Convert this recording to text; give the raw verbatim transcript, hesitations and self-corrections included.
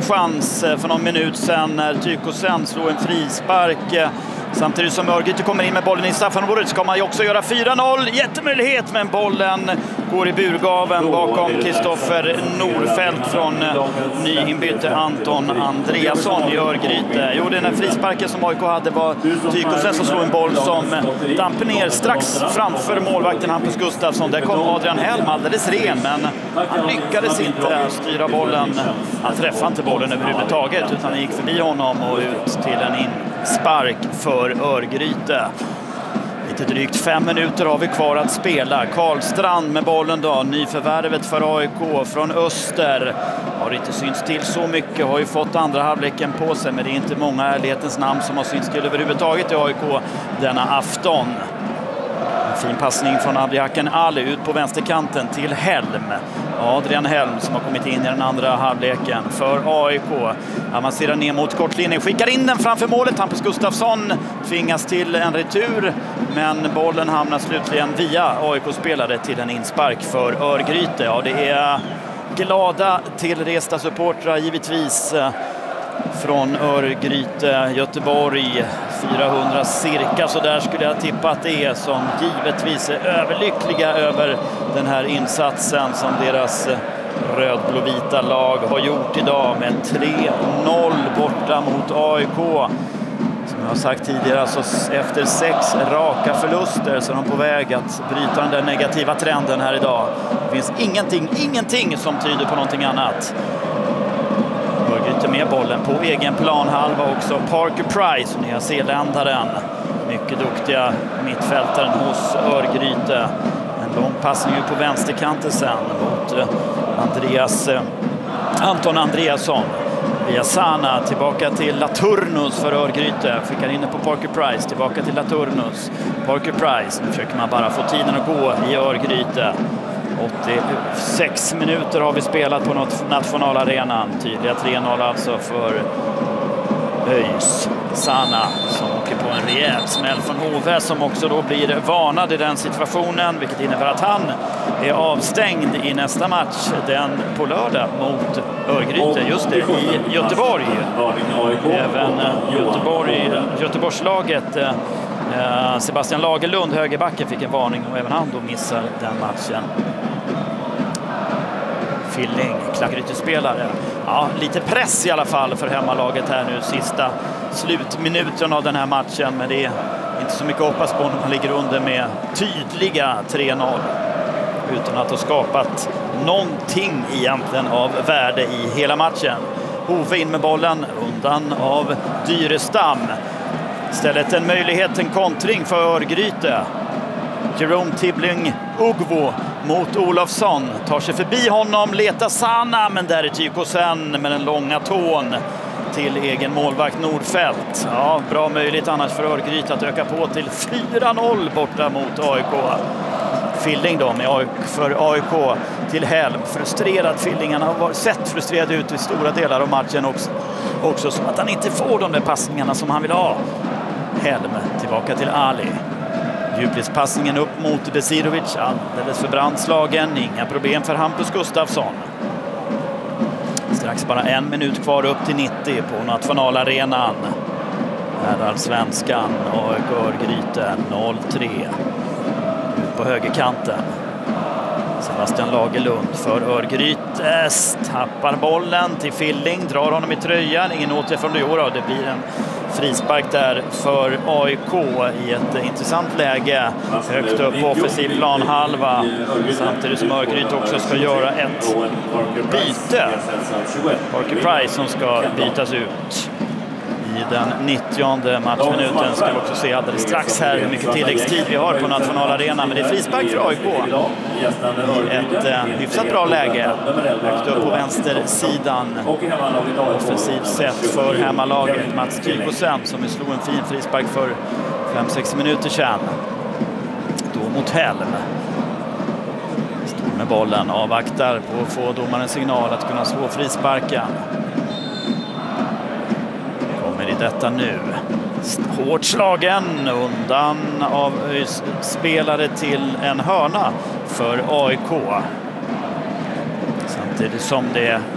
chans för någon minut sedan när Tykosen slog en frispark. Samtidigt som Örgryte kommer in med bollen i straffområdet ska man ju också göra fyra noll. Jättemöjlighet, men bollen går i burgaven bakom Kristoffer Norfelt från nyinbytte Anton Andreasson i Örgryte. Jo, den här frisparken som A I K hade var Tykosen som slog en boll som damper ner strax framför målvakten Hampus Gustafsson. Där kom Adrian Helm alldeles ren, men han lyckades inte styra bollen. Han träffade inte bollen överhuvudtaget utan han gick förbi honom och ut till en inspark för Örgryte. Lite drygt fem minuter har vi kvar att spela. Karlstrand med bollen då, nyförvärvet för A I K från Öster. Har inte synts till så mycket, har ju fått andra halvleken på sig, men det är inte många ärlighetens namn som har synts till överhuvudtaget i A I K denna afton. En fin passning från Abdihaken Ali ut på vänsterkanten till Helm. Adrian Helm som har kommit in i den andra halvleken för A I K. Avancerar ner mot kortlinjen, skickar in den framför målet. Hampus Gustafsson tvingas till en retur, men bollen hamnar slutligen via A I K-spelare till en inspark för Örgryte. Ja, det är glada tillresta supportrar givetvis från Örgryte, Göteborg, fyrahundra cirka, så där skulle jag tippa att det är, som givetvis är överlyckliga över den här insatsen som deras rödblåvita lag har gjort idag med tre noll borta mot A I K. Som jag har sagt tidigare, alltså efter sex raka förluster så är de på väg att bryta den där negativa trenden här idag. Det finns ingenting, ingenting som tyder på någonting annat. Örgryte med bollen på egen planhalva också. Parker Price, nyzeeländaren. Mycket duktiga mittfältaren hos Örgryte. En lång passning på vänsterkanten sen mot Andreas, Anton Andreasson. Via Sana tillbaka till Laturnus för Örgryte. Skickar in på Parker Price, tillbaka till Laturnus. Parker Price, nu försöker man bara få tiden att gå i Örgryte. åttiosex minuter har vi spelat på nationalarenan. Tydliga tre noll alltså för ÖIS. Sana som åker på en rejäl smäll från Hove, som också då blir varnad i den situationen, vilket innebär att han är avstängd i nästa match, den på lördag mot Örgryte, just det, i Göteborg. Även Göteborg, Göteborgslaget, Sebastian Lagerlund, högerbacken, fick en varning och även han då missar den matchen. Filling, Örgryte-spelare. Ja, lite press i alla fall för hemmalaget här nu, sista slutminuten av den här matchen. Men det är inte så mycket att hoppas på när man ligger under med tydliga tre noll. Utan att ha skapat någonting egentligen av värde i hela matchen. Hove in med bollen, undan av Dyrestam. Istället en möjlighet, en kontring för Örgryte. Jerome Tibbling Ugvo mot Olofsson, tar sig förbi honom, letar Sana, men där är Tykosen med den långa tån till egen målvakt Nordfält. Ja, bra möjligt annars för Örgryte att öka på till fyra noll borta mot A I K. Filling då med A I K, för A I K till Helm. Frustrerad Filling, han har sett frustrerad ut i stora delar av matchen också, också som att han inte får de där passningarna som han vill ha. Helm tillbaka till Ali. Djupledspassningen upp mot Besirovic, alldeles för brandslagen, inga problem för Hampus Gustafsson. Strax bara en minut kvar upp till nittio på nationalarenan. Här är svenskan och Örgryte noll tre. Ut på högerkanten. Sebastian Lagerlund för Örgryte, tappar bollen till Filling, drar honom i tröjan, ingen åtgärd från Leora. Det blir en frispark där för A I K i ett intressant läge högt upp på offensiv planhalva, samtidigt som Örgryte också ska göra ett byte. Parker Price som ska bytas ut i den nittionde matchminuten. Ska vi också se alldeles strax här hur mycket tilläggstid vi har på nationalarenan, men det är frispark för A I K i ett eh, hyfsat bra läge högt upp på vänstersidan. Offensivt sett för hemmalaget. Mats Tykosen som slog en fin frispark för fem sex minuter sedan. Då mot Helm. Står med bollen, avvaktar på att få domarens signal att kunna slå frisparken. Kommer i detta nu. Hårt slagen undan av spelare till en hörna för A I K. Samtidigt som det